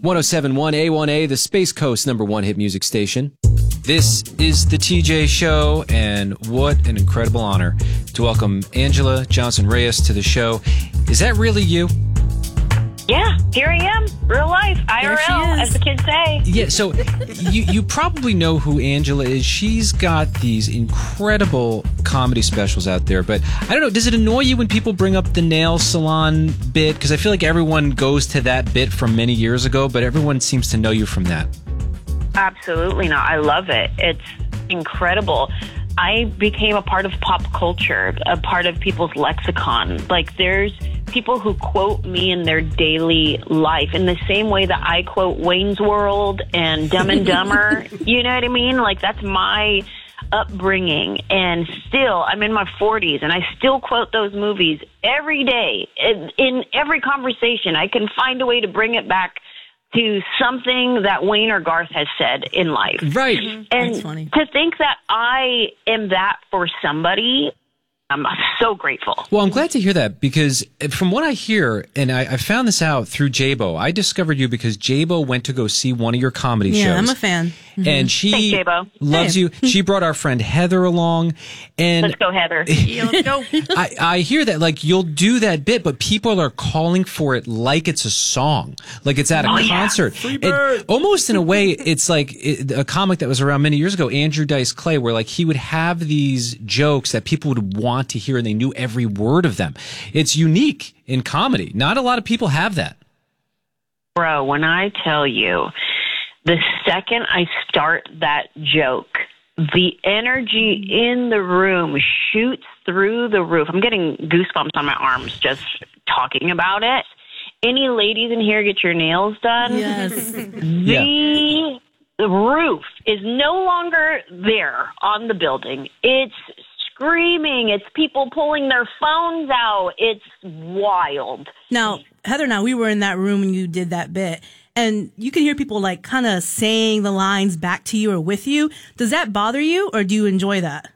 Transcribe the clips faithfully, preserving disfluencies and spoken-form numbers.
one oh seven point one A one A, the Space Coast number one hit music station. This is the T J Show, and what an incredible honor to welcome Angela Johnson Reyes to the show. Is that really you? Yeah, here I am, real life, I R L, as the kids say. Yeah, so you you probably know who Angela is. She's got these incredible comedy specials out there, but I don't know, does it annoy you when people bring up the nail salon bit? Because I feel like everyone goes to that bit from many years ago, but everyone seems to know you from that. Absolutely not. I love it. It's incredible. I became a part of pop culture, a part of people's lexicon. Like, there's people who quote me in their daily life in the same way that I quote Wayne's World and Dumb and Dumber. You know what I mean? Like, that's my upbringing. And still, I'm in my forties, and I still quote those movies every day. In, in every conversation, I can find a way to bring it back to something that Wayne or Garth has said in life. Right. Mm-hmm. And That's funny. To think that I am that for somebody, I'm so grateful. Well, I'm glad to hear that, because from what I hear, and I, I found this out through J-Bo, I discovered you because J-Bo went to go see one of your comedy Yeah, shows. I'm a fan. Mm-hmm. And she Thanks, J-Bo. loves Hey. you. She brought our friend Heather along. And Let's go, Heather. Yeah, let's go. I, I hear that, like, you'll do that bit, but people are calling for it like it's a song, like it's at a Oh, yeah. concert. It, almost in a way, it's like it, a comic that was around many years ago, Andrew Dice Clay, where like he would have these jokes that people would want to hear, and they knew every word of them. It's unique in comedy. Not a lot of people have that. Bro, when I tell you, the second I start that joke, the energy in the room shoots through the roof. I'm getting goosebumps on my arms just talking about it. Any ladies in here get your nails done? Yes. The roof is no longer there on the building. It's screaming. It's people pulling their phones out. It's wild. Now, Heather and I, we were in that room when you did that bit, and you can hear people like kind of saying the lines back to you or with you. Does that bother you, or do you enjoy that?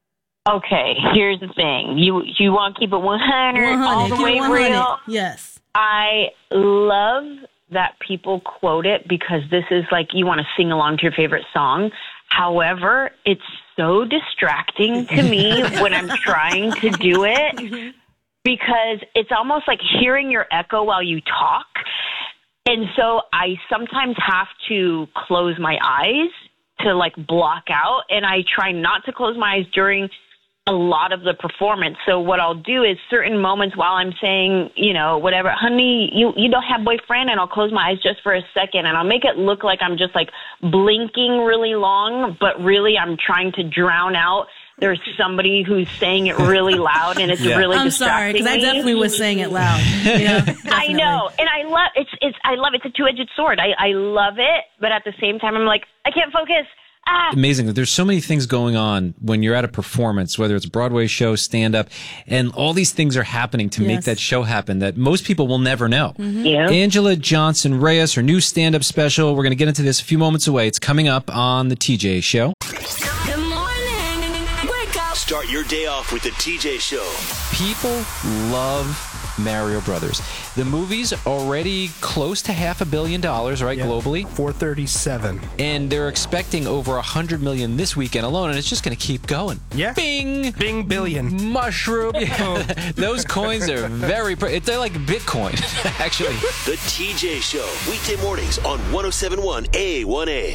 Okay, here's the thing. You you want to keep it one hundred, all the keep it way one hundred. real? Yes. I love that people quote it because this is like you want to sing along to your favorite song. However, it's so distracting to me when I'm trying to do it because it's almost like hearing your echo while you talk. And so I sometimes have to close my eyes to like block out, and I try not to close my eyes during a lot of the performance. So what I'll do is certain moments while I'm saying, you know, whatever, honey, you, you don't have boyfriend, and I'll close my eyes just for a second, and I'll make it look like I'm just like blinking really long, but really I'm trying to drown out. There's somebody who's saying it really loud, and it's Yeah. really I'm distracting sorry, because I me. definitely was saying it loud. Yeah, I know, and I love it's. It's I love it's a two-edged sword. I, I love it, but at the same time, I'm like, I can't focus. Ah. Amazing that there's so many things going on when you're at a performance, whether it's a Broadway show, stand-up, and all these things are happening to make Yes. that show happen that most people will never know. Yeah. Angela Johnson Reyes, her new stand-up special, we're going to get into this a few moments away. It's coming up on the T J Show. Good morning. Wake up. Start your day off with the T J Show. People love Mario Brothers. The movie's already close to half a billion dollars, right, Yeah. globally? four thirty-seven. And they're expecting over a hundred million this weekend alone, and it's just going to keep going. Yeah. Bing! Bing billion. Mushroom. Yeah. Those coins are very, pre- they're like Bitcoin, actually. The T J Show. Weekday mornings on one oh seven point one A one A.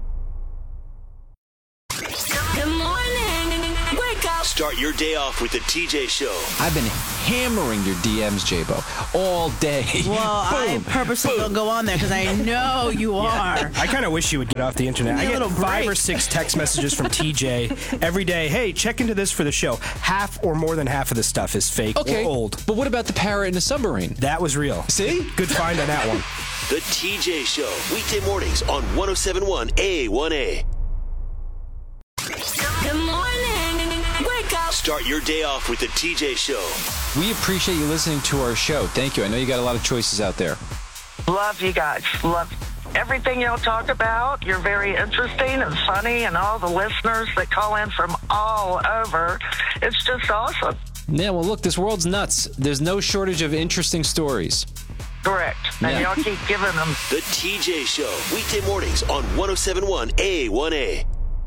Good morning. Wake up. Start your day off with the T J Show. I've been hammering your D Ms, J-Bo, all day. Well, I Boom. purposely don't go on there because I know you are. I kind of wish you would get off the internet. Need I a get little five break. or six text messages from T J every day. Hey, check into this for the show. Half or more than half of the stuff is fake Okay, or old. but what about the parrot in the submarine? That was real. See? Good find on that one. The T J Show. Weekday mornings on one oh seven point one A one A. Good morning. Wake up. Start your day off with the T J Show. We appreciate you listening to our show. Thank you. I know you got a lot of choices out there. Love you guys. Love everything y'all talk about. You're very interesting and funny, and all the listeners that call in from all over. It's just awesome. Yeah, well, look, this world's nuts. There's no shortage of interesting stories. Correct. And Yeah. y'all keep giving them. The T J Show, weekday mornings on one oh seven point one A one A.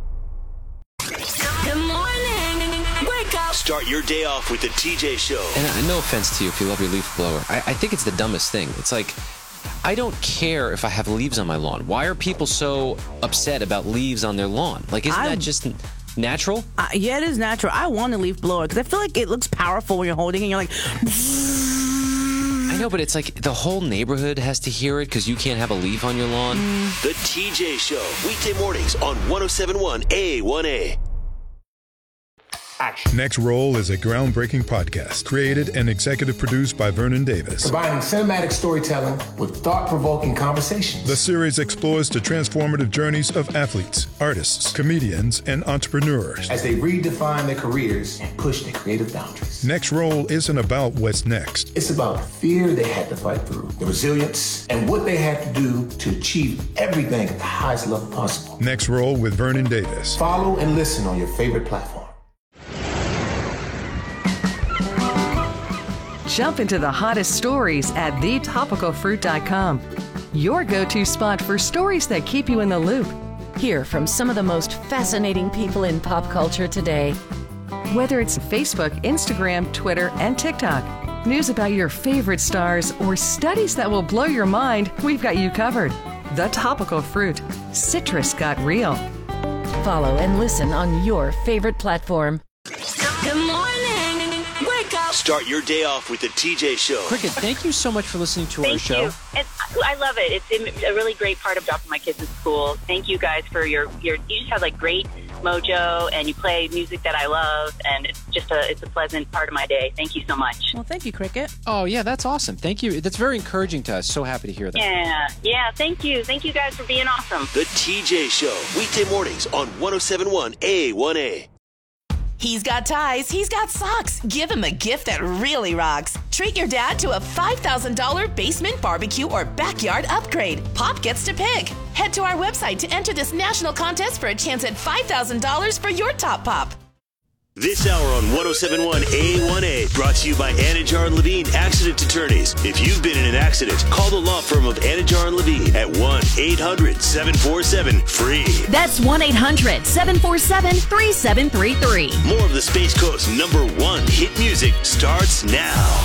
Good morning. Wake up. Start your day off with the T J Show. And uh, no offense to you if you love your leaf blower. I, I think it's the dumbest thing. It's like, I don't care if I have leaves on my lawn. Why are people so upset about leaves on their lawn? Like, isn't I'm- that just natural? Uh, yeah, it is natural. I want a leaf blower because I feel like it looks powerful when you're holding it and you're like, I know, but it's like the whole neighborhood has to hear it because you can't have a leaf on your lawn. The T J Show, weekday mornings on one oh seven point one A one A. Next Roll is a groundbreaking podcast created and executive produced by Vernon Davis. Combining cinematic storytelling with thought-provoking conversations. The series explores the transformative journeys of athletes, artists, comedians, and entrepreneurs as they redefine their careers and push their creative boundaries. Next Roll isn't about what's next. It's about the fear they had to fight through, the resilience, and what they had to do to achieve everything at the highest level possible. Next Roll with Vernon Davis. Follow and listen on your favorite platform. Jump into the hottest stories at the topical fruit dot com. Your go-to spot for stories that keep you in the loop. Hear from some of the most fascinating people in pop culture today. Whether it's Facebook, Instagram, Twitter, and TikTok, news about your favorite stars, or studies that will blow your mind, we've got you covered. The Topical Fruit. Citrus got real. Follow and listen on your favorite platform. Good morning. Wake up. Start your day off with the T J Show. Cricket, thank you so much for listening to our Thank show. you. And I love it. It's a really great part of dropping my kids at school. Thank you guys for your, your you just have like great mojo and you play music that I love and it's just a it's a pleasant part of my day. Thank you so much. Well, thank you, Cricket. Oh, yeah, that's awesome. Thank you. That's very encouraging to us. So happy to hear that. Yeah, yeah, thank you. Thank you guys for being awesome. The T J Show, weekday mornings on one oh seven point one A one A. He's got ties, he's got socks. Give him a gift that really rocks. Treat your dad to a five thousand dollars basement barbecue or backyard upgrade. Pop gets to pick. Head to our website to enter this national contest for a chance at five thousand dollars for your top pop. This hour on one oh seven point one A one A, brought to you by Anajar and Levine Accident Attorneys. If you've been in an accident, call the law firm of Anajar and Levine at one eight hundred seven four seven free. That's one eight hundred seven four seven three seven three three. More of the Space Coast's number one hit music starts now.